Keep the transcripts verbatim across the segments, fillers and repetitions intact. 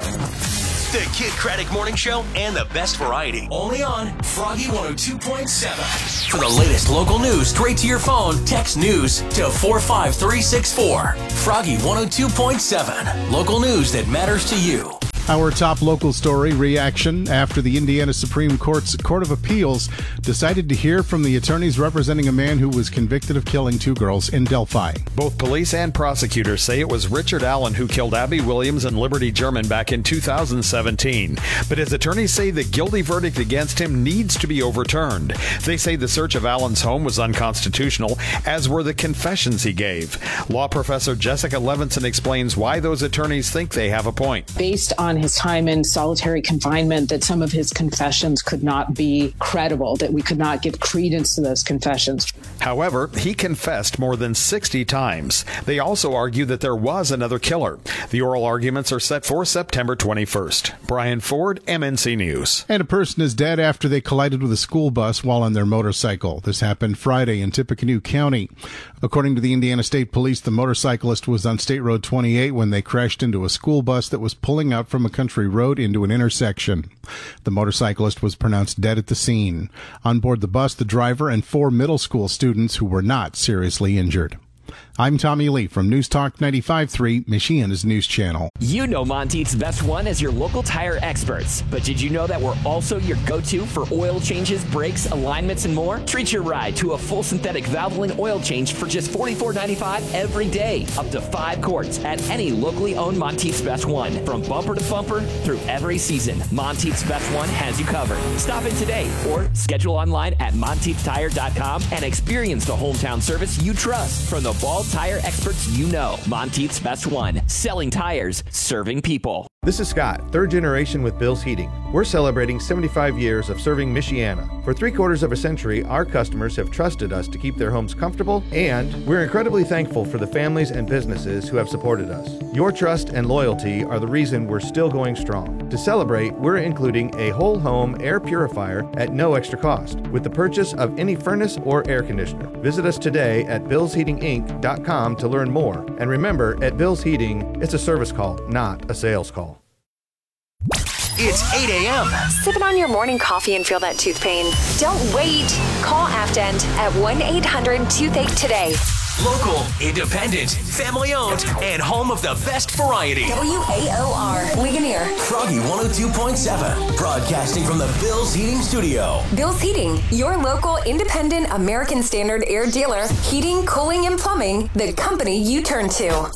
The Kid Craddock Morning Show and the best variety. Only on Froggy one oh two point seven. For the latest local news straight to your phone, text news to four five three six four. Froggy one oh two point seven. Local news that matters to you. Our top local story, reaction after the Indiana Supreme Court's Court of Appeals decided to hear from the attorneys representing a man who was convicted of killing two girls in Delphi. Both police and prosecutors say it was Richard Allen who killed Abby Williams and Liberty German back in two thousand seventeen. But his attorneys say the guilty verdict against him needs to be overturned. They say the search of Allen's home was unconstitutional, as were the confessions he gave. Law professor Jessica Levinson explains why those attorneys think they have a point. Based on his time in solitary confinement, that some of his confessions could not be credible, that we could not give credence to those confessions. However, he confessed more than sixty times. They also argue that there was another killer. The oral arguments are set for September twenty-first. Brian Ford, M N C News. And a person is dead after they collided with a school bus while on their motorcycle. This happened Friday in Tippecanoe County. According to the Indiana State Police, the motorcyclist was on State Road twenty-eight when they crashed into a school bus that was pulling out from a country road into an intersection. The motorcyclist was pronounced dead at the scene. On board the bus, the driver and four middle school students who were not seriously injured. I'm Tommy Lee from News Talk ninety-five point three, Michiana's News Channel. You know Monteith's Best One as your local tire experts, but did you know that we're also your go-to for oil changes, brakes, alignments, and more? Treat your ride to a full synthetic Valvoline oil change for just forty-four ninety-five every day, up to five quarts at any locally owned Monteith's Best One. From bumper to bumper through every season, Monteith's Best One has you covered. Stop in today or schedule online at monteith tire dot com and experience the hometown service you trust from the bald tire experts you know. Monteith's Best One. Selling tires, serving people. This is Scott, third generation with Bill's Heating. We're celebrating seventy-five years of serving Michiana. For three quarters of a century, our customers have trusted us to keep their homes comfortable, and we're incredibly thankful for the families and businesses who have supported us. Your trust and loyalty are the reason we're still going strong. To celebrate, we're including a whole home air purifier at no extra cost with the purchase of any furnace or air conditioner. Visit us today at bills heating inc dot com to learn more. And remember, at Bill's Heating, it's a service call, not a sales call. It's eight a.m. Sip it on your morning coffee and feel that tooth pain. Don't wait. Call Afdent at one eight hundred toothache today. Local, independent, family-owned, and home of the best variety. W A O R, Ligonier. Froggy one oh two point seven, broadcasting from the Bill's Heating Studio. Bill's Heating, your local independent American Standard air dealer. Heating, cooling, and plumbing, the company you turn to.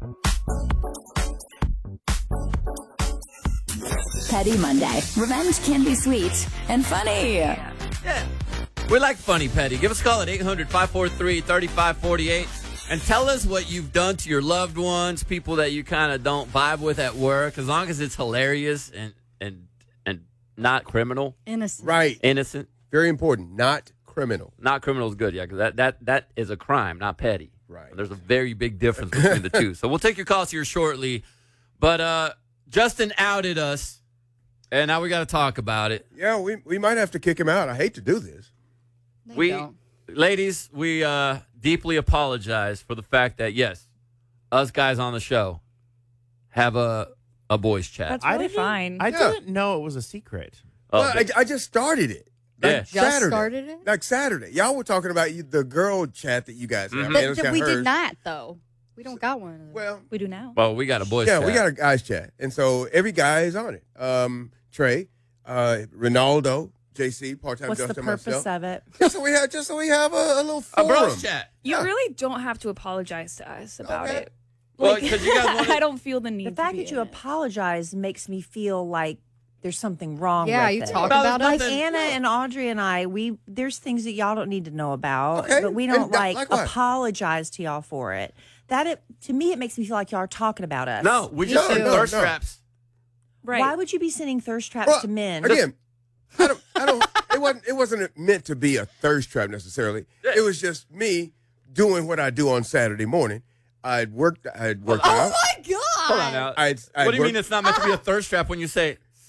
Petty Monday. Revenge can be sweet and funny. Yeah. We like funny, Petty. Give us a call at eight hundred, five four three, three five four eight and tell us what you've done to your loved ones, people that you kind of don't vibe with at work, as long as it's hilarious and, and, and not criminal. Innocent. Right. Innocent. Very important. Not criminal. Not criminal is good, yeah, because that, that, that is a crime, not petty. Right. There's a very big difference between the two. So we'll take your calls here shortly. But uh, Justin outed us. And now we got to talk about it. Yeah, we we might have to kick him out. I hate to do this. They we, don't. ladies, we uh, deeply apologize for the fact that, yes, us guys on the show have a, a boys chat. That's really I fine. I Yeah. didn't know it was a secret. Oh, well, I, I just started it. Like Yeah. Just Saturday. started it? Like Saturday. Y'all were talking about you, the girl chat that you guys have. Mhm. Man, But it's got we hers. did not, though. We don't got one. of those. Well, we do now. well, we got a boys yeah, chat. we got a guys chat. And so every guy is on it. Um, Trey, uh, Ronaldo, J C, part-time What's the Justin, purpose myself. of it? Just so we have, just so we have a, a little a forum. bros chat. You Yeah. really don't have to apologize to us about Okay. it. Well, Like, 'cause you guys wanted- I don't feel the need The fact to be that you in it. apologize makes me feel like there's something wrong Yeah, with you it. talk No, about there's us. Like nothing- Anna and Audrey and I, we there's things that y'all don't need to know about, Okay. but we And don't that- like, like what? apologize to y'all for it. That it, to me, it makes me feel like y'all are talking about us. No, we Me just too. said No, thirst no. traps. Right. Why would you be sending thirst traps Well, to men? Again, I don't, I don't, it wasn't, it wasn't meant to be a thirst trap necessarily. It was just me doing what I do on Saturday morning. I'd worked, I'd worked Oh, out. my God. Hold on now. I'd, I'd what do you worked- mean it's not meant to be a thirst trap when you say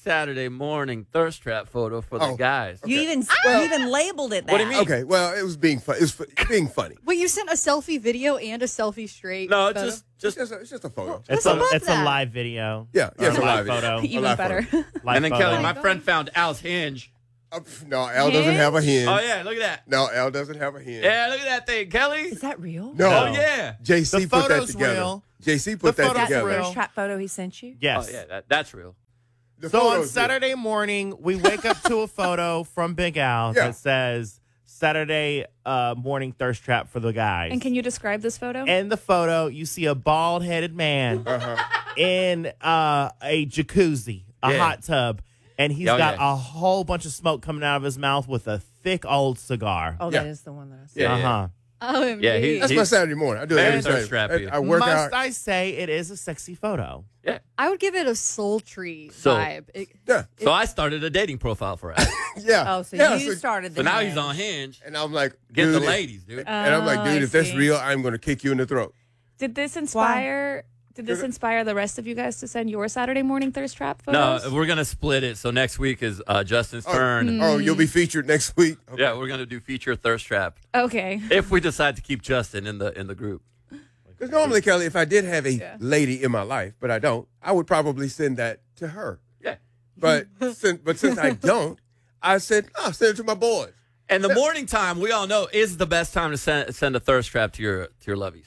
Saturday morning thirst trap photo for the Oh, guys. You even Well- you even labeled it that. What do you mean? Okay, well, it was being fun. It was fu- being funny. Wait, you sent a selfie video and a selfie straight? No, it's photo? just just It's just a, it's just a photo. What's It's a above it's that? a live video. Yeah, yeah, Or it's a live video. photo. A Even live better. photo. Live and then photo. Kelly, my friend found Al's hinge. Uh, pff, no, Al doesn't have a hinge. Oh yeah, look at that. No, Al doesn't have a hinge. Yeah, look at that thing, Kelly. Is that real? No. Oh yeah. J C The put that photo's together. real. J C put The that photo's That's the together. real. first trap photo he sent you? Yes. Oh yeah, that, that's real. The So on photo's real. Saturday morning, we wake up to a photo from Big Al Yeah. that says Saturday uh, morning thirst trap for the guys. And can you describe this photo? In the photo, you see a bald-headed man Uh-huh. in uh, a jacuzzi, a Yeah. hot tub, and he's Oh, got yeah. a whole bunch of smoke coming out of his mouth with a thick old cigar. Oh, Yeah. that is the one that I saw. Yeah, uh yeah. huh. O M G. Yeah, he- That's my Saturday morning. I do it Very every thirst Saturday. trappy. I, I work Must out. I say it is a sexy photo? Yeah. I would give it a sultry So- vibe. It, Yeah, So I started a dating profile for Al. yeah. Oh, so yeah, you started the So now he's hinge. on Hinge. And I'm like, Getting the dude, if- ladies, dude. And I'm like, Oh, dude, I if that's see. real, I'm going to kick you in the throat. Did this inspire? Did this inspire the rest of you guys to send your Saturday morning thirst trap No, photos? we're gonna split it. So next week is uh, Justin's Oh, turn. Oh, you'll be featured next week. Okay. Yeah, we're gonna do feature thirst trap Okay. if we decide to keep Justin in the in the group. Because normally, Kelly, if I did have a lady in my life, but I don't, I would probably send that to her. Yeah. But since, but since I don't, I said, oh, send it to my boys. And the morning time, we all know, is the best time to send send a thirst trap to your to your lovies.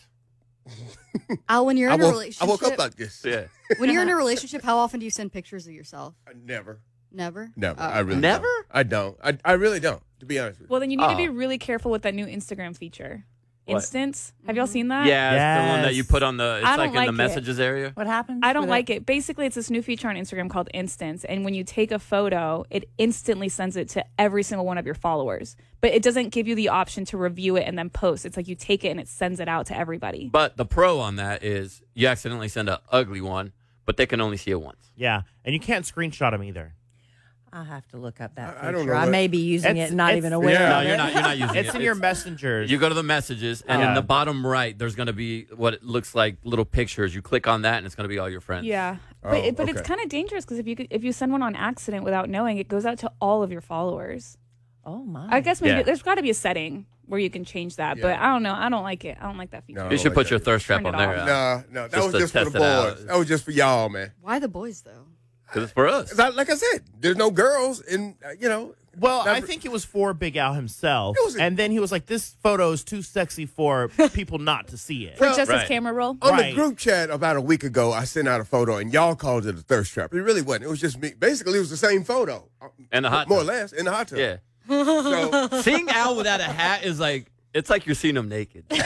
Al, when you're I in a woke, I relationship, woke up like this. Yeah. when you're in a relationship, how often do you send pictures of yourself? Never. Never. Never. Oh. I really Never? don't. I don't. I, I really don't, to be honest with you. Well, then you need to be Oh. really careful with that new Instagram feature. What? Instance. Have y'all seen that? Yeah, it's the one that you Yes. put on the. It's I don't like in the like it. messages area. What happened? I don't with like it. Basically, it's this new feature on Instagram called Instance. And when you take a photo, it instantly sends it to every single one of your followers. But it doesn't give you the option to review it and then post. It's like you take it and it sends it out to everybody. But the pro on that is you accidentally send an ugly one, but they can only see it once. Yeah, and you can't screenshot them either. I have to look up that I- feature. I I, don't know what- may be using It's- it, not it's- even aware yeah. No, of you're it. not. You're not using it. It's in your It's- messengers. You go to the messages, and in Yeah. the bottom right, there's going to be what it looks like little pictures. You click on that, and it's going to be all your friends. Yeah. Oh, But, it, but it's okay. kind of dangerous because if you could- if you send one on accident without knowing, it goes out to all of your followers. Oh, my. I guess maybe Yeah. there's got to be a setting where you can change that. But Yeah. I don't know. I don't like it. I don't like that feature. No. You I should don't put like your that. thirst trap Turn on it there. off. Al. No, no, that Just was to just for the test it out. boys. That was just for y'all, man. Why the boys though? 'Cause it's for us. 'Cause I, like I said, there's no girls in, uh, you know. Well, Not- I think it was for Big Al himself, It was a- and then he was like, "This photo is too sexy for people not to see it." For Well, just right. his camera roll. On Right. the group chat about a week ago, I sent out a photo, and y'all called it a thirst trap. It really wasn't. It was just me. Basically, it was the same photo. And the hot More tub. or less, in the hot tub. Yeah. So, Seeing Al without a hat is like, it's like you're seeing him naked. Do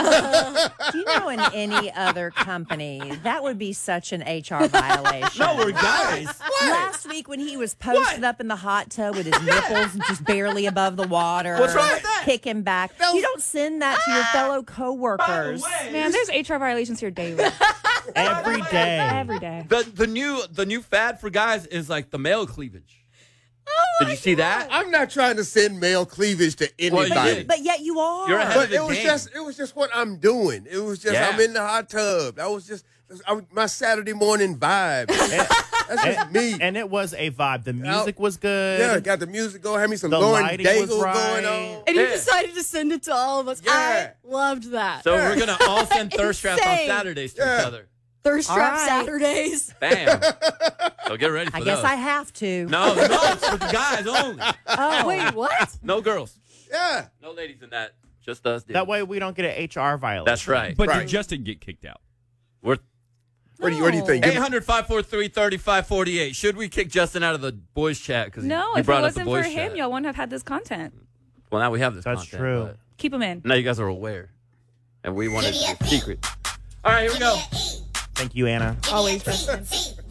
you know in any other company, that would be such an H R violation? No, we're guys. Last week when he was posted up in the hot tub with his nipples just barely above the water. What's wrong with that? Kicking back. You don't send that to your fellow coworkers. Man, there's H R violations here daily. Every day. Every day. The the new the new fad for guys is like the male cleavage. Did you see that? I'm not trying to send male cleavage to Well, you anybody. did. But yet you are. You're ahead But of the it was game. just it was just what I'm doing. It was just Yeah. I'm in the hot tub. That was just I, was- my Saturday morning vibe. That's just me. And it was a vibe. The music was good. Yeah, got the music going. Had me some The Lauren lighting Daigle was right. going on. And you Yeah. decided to send it to all of us. Yeah. I loved that. So we're gonna all send thirst traps on Insane. Saturdays to Yeah. each other. Thirst All trap right. Saturdays. Bam. So get ready for I guess those. I have to. No, no, it's for the guys only. Oh. Wait, what? No girls. Yeah. No ladies in that. Just us. Dudes. That way we don't get an H R violation. That's right. But Right. did Justin get kicked out? We're What do you What do you think? Give eight me- hundred, five four three, three five four eight. Should we kick Justin out of the boys chat? Because No, he if it brought up the wasn't for boys him, chat. y'all wouldn't have had this content. Well, now we have this That's content, true. but Keep him in. now you guys are aware. And we wanted it to be secret. All right, here we go. Thank you, Anna. Always, Justin.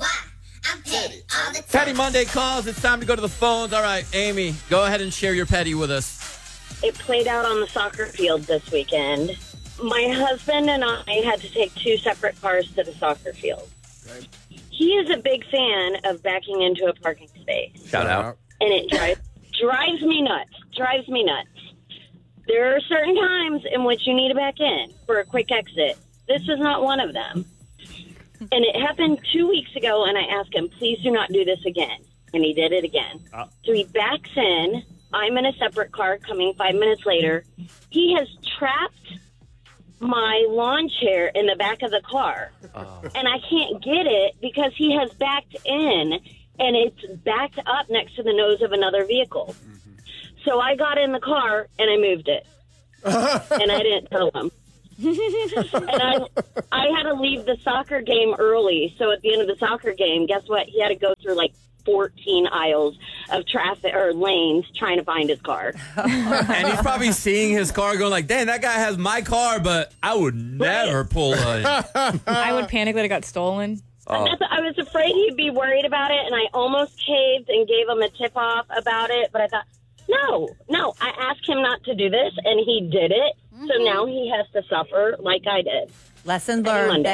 Petty Monday calls. It's time to go to the phones. All right, Amy, go ahead and share your petty with us. It played out on the soccer field this weekend. My husband and I had to take two separate cars to the soccer field. He is a big fan of backing into a parking space. Shout out. And it drives drives me nuts. Drives me nuts. There are certain times in which you need to back in for a quick exit. This is not one of them. And it happened two weeks ago, and I asked him, please do not do this again. and he did it again. Uh. So he backs in. I'm in a separate car coming five minutes later. He has trapped my lawn chair in the back of the car. Oh. And I can't get it because he has backed in, and it's backed up next to the nose of another vehicle. Mm-hmm. So I got in the car, and I moved it. And I didn't tell him. And I, I had to leave the soccer game early. So at the end of the soccer game, guess what? He had to go through like fourteen aisles of traffic or lanes trying to find his car. And he's probably seeing his car going like, dang, that guy has my car, but I would never pull a... I would panic that it got stolen. Oh. That's, I was afraid he'd be worried about it, and I almost caved and gave him a tip-off about it, but I thought, no, no, I asked him not to do this, and he did it, so now he has to suffer like I did. Lesson Every learned. Monday.